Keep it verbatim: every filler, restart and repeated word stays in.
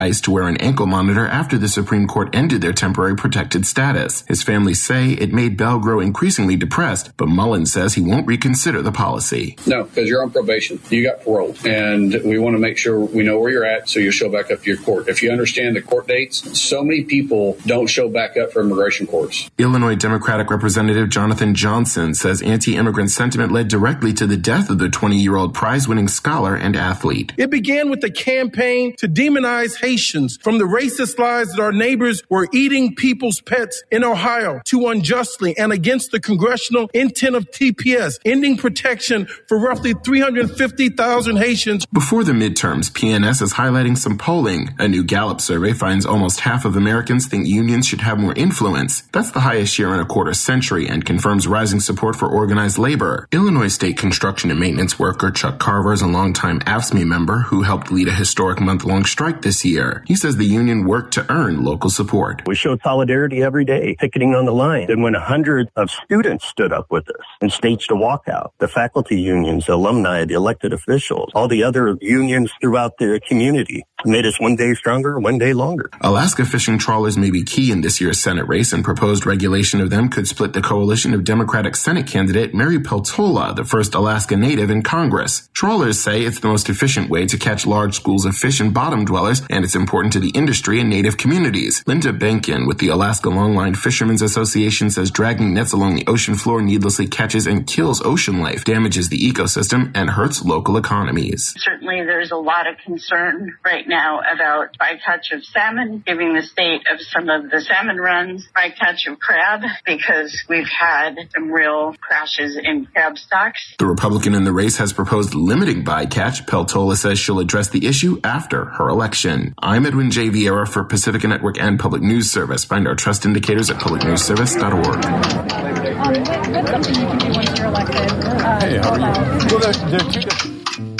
ICE to wear an ankle monitor after the Supreme Court ended their temporary protected status. His family say it made Bell grow increasingly depressed, but Mullen says he won't reconsider the policy. No, because you're on probation. You got parole. And we want to make sure we know where you're at so you'll show back up to your court. If you understand the court dates, so many people don't show back up for immigration courts. Illinois Democratic Representative Jonathan Johnson says anti-immigrant sentiment led directly to the death of the twenty-year-old prize-winning scholar and athlete. It began with a campaign to demonize Haitians, from the racist lies that our neighbors were eating people's pets in Ohio to unjustly and against the congressional intent of T P S, ending protection for roughly three hundred fifty thousand Haitians. Before the midterms, P N S is highlighting some polling. A new Gallup survey finds almost half of Americans think unions should have more influence. That's the highest share in a quarter century and confirms rising support for organized labor. Illinois State construction and maintenance worker Chuck Carver is a longtime A F S C M E member who helped lead a historic month-long strike this year. He says the union worked to earn local support. We showed solidarity every day, picketing on the line. And when hundreds of students stood up with us and staged a walkout, the faculty unions, the alumni, the elected officials, all the other unions throughout the community made us one day stronger, one day longer. Alaska fishing trawlers may be key in this year's Senate race, and proposed regulation of them could split the coalition of Democratic Senate candidate Mary Peltola, the first Alaska native in Congress. Trawlers say it's the most efficient way to catch large schools of fish and bottom dwellers, and it's important to the industry and native communities. Linda Benkin with the Alaska Longline Fishermen's Association says dragging nets along the ocean floor needlessly catches and kills ocean life, damages the ecosystem, and hurts local economies. Certainly there's a lot of concern right now about bycatch of salmon, giving the state of some of the salmon runs, bycatch of crab, because we've had some real crashes in crab stocks. The Republican in the race has proposed limiting bycatch. Peltola says she'll address the issue after her election. I'm Edwin J. Vieira for Pacifica Network and Public News Service. Find our trust indicators at public news service dot org. Um, what's something you can do once you're elected? Uh, hey, how are you? Well, there, there are two different